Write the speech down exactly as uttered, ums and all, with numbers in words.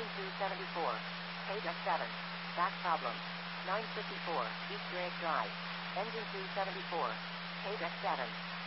Engine two seventy-four. Page F seven. Back problem. nine fifty-four. East Drake Drive. Engine two seventy-four. Page F seven.